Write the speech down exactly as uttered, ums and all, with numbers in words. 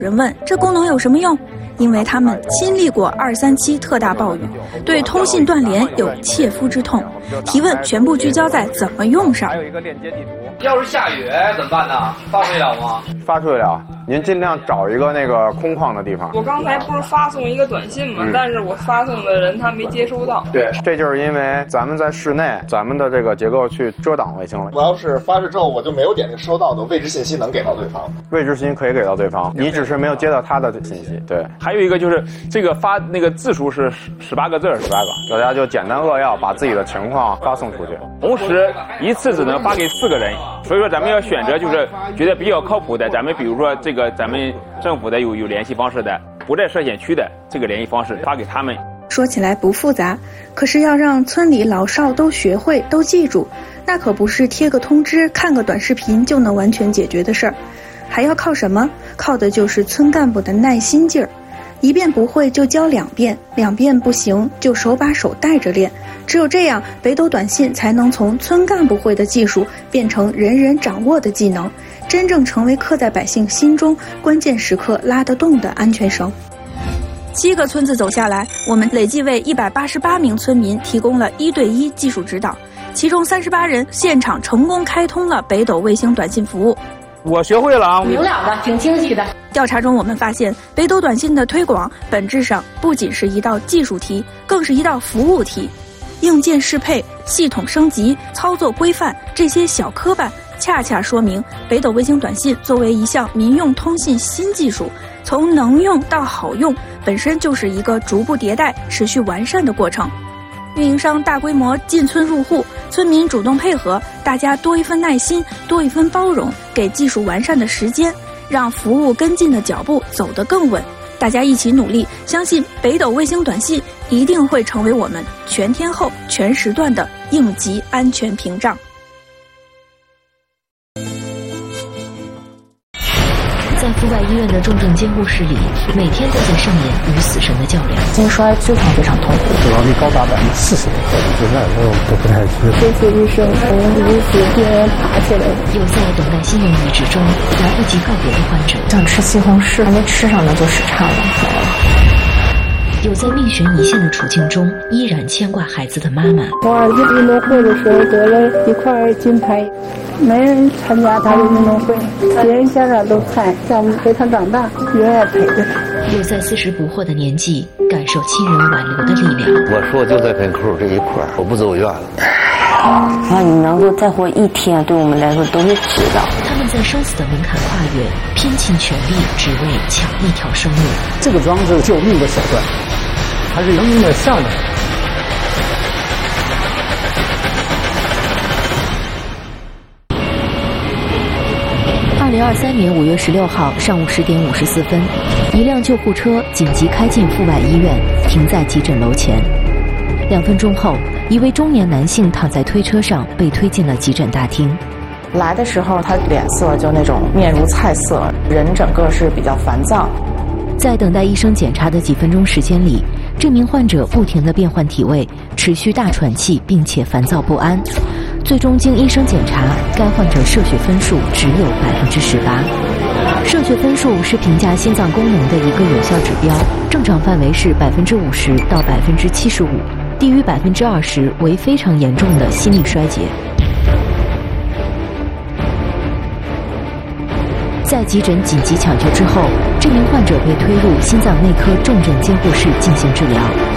人问这功能有什么用？因为他们亲历过二三七特大暴雨，对通信断联有切肤之痛。提问全部聚焦在怎么用上。 还有一个链接地图。要是下雨怎么办呢？发出去了吗？ 发出去了，您尽量找一个那个空旷的地方。 我刚才不是发送一个短信吗？嗯、但是我发送的人他没接收到。 对，这就是因为咱们在室内，咱们的这个结构去遮挡卫星了。 我要是发射之后我就没有点这个收到的位置信息能给到对方。 位置信息可以给到对方，你只是没有接到他的信息。对， 还有一个就是这个发那个字数是十八个字，十八个， 大家就简单扼要把自己的情况发送出去， 同时一次只能发给四个人。所以说咱们要选择就是觉得比较靠谱的，咱们比如说这个咱们政府的有有联系方式的，不在涉险区的这个联系方式发给他们。 说起来不复杂，可是要让村里老少都学会都记住，那可不是贴个通知看个短视频就能完全解决的事儿，还要靠什么？靠的就是村干部的耐心劲儿。一遍不会就教两遍，两遍不行就手把手带着练。只有这样，北斗短信才能从村干部会的技术变成人人掌握的技能，真正成为刻在百姓心中关键时刻拉得动的安全绳。七个村子走下来，我们累计为一百八十八名村民提供了一对一技术指导，其中三十八人现场成功开通了北斗卫星短信服务。 我学会了啊， 明了的，挺清晰的。 调查中我们发现，北斗短信的推广本质上不仅是一道技术题，更是一道服务题。硬件适配、系统升级、操作规范，这些小科办恰恰说明北斗卫星短信作为一项民用通信新技术，从能用到好用本身就是一个逐步迭代、持续完善的过程。运营商大规模进村入户，村民主动配合，大家多一份耐心，多一分包容，给技术完善的时间，让服务跟进的脚步走得更稳。大家一起努力，相信北斗卫星短信一定会成为我们全天候、全时段的应急安全屏障。 在阜外医院的重症监护室里，每天都在上演与死神的较量。 心衰非常非常痛苦， 死亡率高达百分之四十，现在都都不太知道。 这次医生从离死边缘爬起来。 有在等待心用移植中来不及告别的患者， 想吃西红柿，还没吃上呢就失畅了。 有在命悬一线的处境中依然牵挂孩子的妈妈。 我儿子运动会的时候得了一块金牌，没人参加他的运动会，别人家长都猜想陪他长大，永远陪着他。 有在四十不惑的年纪感受亲人挽留的力量。 我说就在跟口这一块，我不走远了。 啊，你能够再活一天，对我们来说都是值得。 他们在生死的门槛跨越，拼尽全力，只为抢一条生命。 这个装置救命的手段，还是有点像的。 二零二三年五月十六号上午十点五十四分，一辆救护车紧急开进阜外医院，停在急诊楼前。两分钟后，一位中年男性躺在推车上，被推进了急诊大厅。 来的时候，他脸色就那种面如菜色，人整个是比较烦躁。 在等待医生检查的几分钟时间里，这名患者不停地变换体位，持续大喘气，并且烦躁不安。最终经医生检查，该患者射血分数只有百分之十八。射血分数是评价心脏功能的一个有效指标，正常范围是百分之五十到百分之七十五，低于百分之二十为非常严重的心力衰竭。在急诊紧急抢救之后，这名患者被推入心脏内科重症监护室进行治疗。